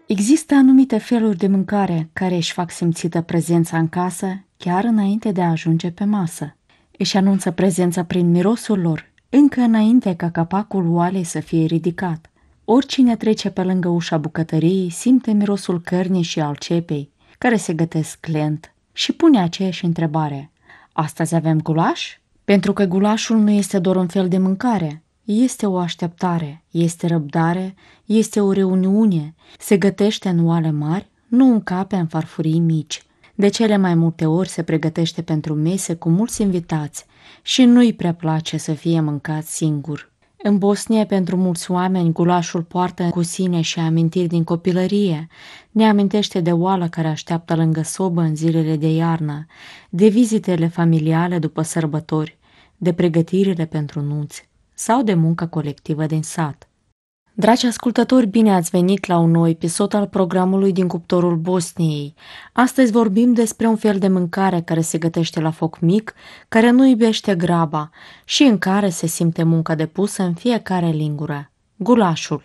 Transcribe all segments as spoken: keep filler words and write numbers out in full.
Există anumite feluri de mâncare care își fac simțită prezența în casă chiar înainte de a ajunge pe masă. Își anunță prezența prin mirosul lor, încă înainte ca capacul oalei să fie ridicat. Oricine trece pe lângă ușa bucătăriei simte mirosul cărnii și al cepei, care se gătesc lent, și pune aceeași întrebare: astăzi avem gulaș? Pentru că gulașul nu este doar un fel de mâncare, este o așteptare, este răbdare, este o reuniune, se gătește în oale mari, nu în cape în farfurii mici. De cele mai multe ori se pregătește pentru mese cu mulți invitați și nu-i prea place să fie mâncat singur. În Bosnia, pentru mulți oameni, gulașul poartă cu sine și amintiri din copilărie. Ne amintește de oală care așteaptă lângă sobă în zilele de iarnă, de vizitele familiale după sărbători, de pregătirile pentru nunți sau de muncă colectivă din sat. Dragi ascultători, bine ați venit la un nou episod al programului din cuptorul Bosniei. Astăzi vorbim despre un fel de mâncare care se gătește la foc mic, care nu iubește graba și în care se simte munca depusă în fiecare lingură: gulașul.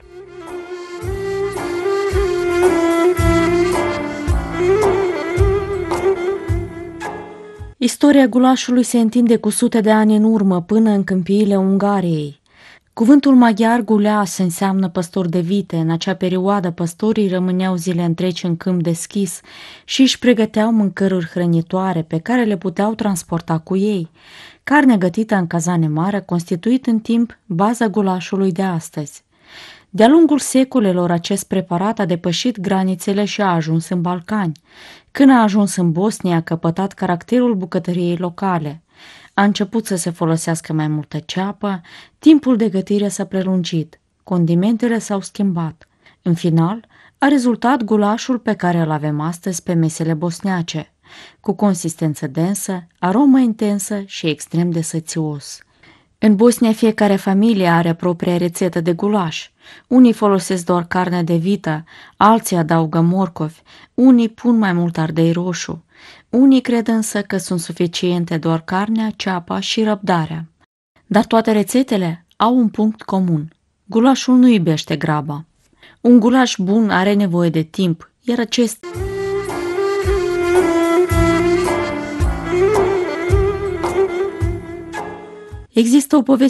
Istoria gulașului se întinde cu sute de ani în urmă, până în câmpiile Ungariei. Cuvântul maghiar guleas înseamnă păstor de vite. În acea perioadă păstorii rămâneau zile întregi în câmp deschis și își pregăteau mâncăruri hrănitoare pe care le puteau transporta cu ei. Carne gătită în cazane mari a constituit în timp baza gulașului de astăzi. De-a lungul secolelor, acest preparat a depășit granițele și a ajuns în Balcani. Când a ajuns în Bosnia, a căpătat caracterul bucătăriei locale. A început să se folosească mai multă ceapă, timpul de gătire s-a prelungit, condimentele s-au schimbat. În final, a rezultat gulașul pe care îl avem astăzi pe mesele bosniace, cu consistență densă, aromă intensă și extrem de sățios. În Bosnia, fiecare familie are propria rețetă de gulaș. Unii folosesc doar carne de vită, alții adaugă morcovi, unii pun mai mult ardei roșu. Unii cred însă că sunt suficiente doar carnea, ceapa și răbdarea. Dar toate rețetele au un punct comun: gulașul nu iubește graba. Un gulaș bun are nevoie de timp, iar acest Există o poveste